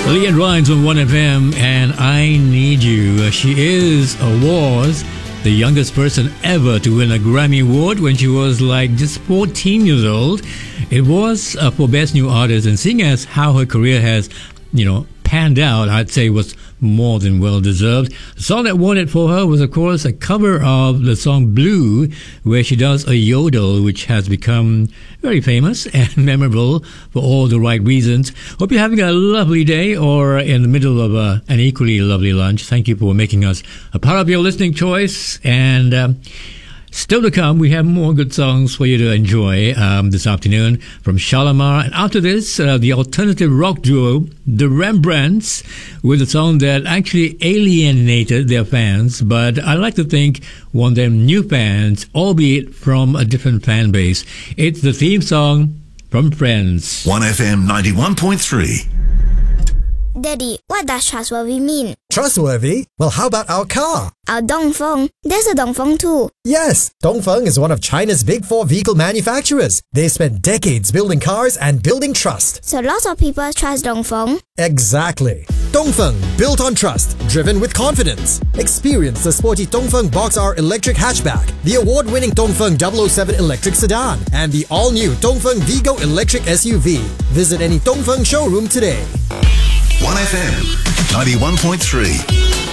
Leanne Rhymes on 1FM and I Need You. She is or was the youngest person ever to win a Grammy Award when she was like just 14 years old. It was for Best New Artist, and seeing as how her career has, panned out, I'd say was more than well deserved. The song that won it for her was, of course, a cover of the song Blue, where she does a yodel, which has become very famous and memorable for all the right reasons. Hope you're having a lovely day or in the middle of an equally lovely lunch. Thank you for making us a part of your listening choice. And still to come, we have more good songs for you to enjoy this afternoon from Shalamar. And after this, the alternative rock duo, The Rembrandts, with a song that actually alienated their fans, but I like to think won them new fans, albeit from a different fan base. It's the theme song from Friends. 1FM 91.3. Daddy, what does trustworthy mean? Trustworthy? Well, how about our car? Our Dongfeng. There's a Dongfeng too. Yes, Dongfeng is one of China's big four vehicle manufacturers. They spent decades building cars and building trust. So lots of people trust Dongfeng. Exactly. Dongfeng, built on trust, driven with confidence. Experience the sporty Dongfeng Box R electric hatchback, the award-winning Dongfeng 007 electric sedan, and the all-new Dongfeng Vigo electric SUV. Visit any Dongfeng showroom today. 1FM 91.3.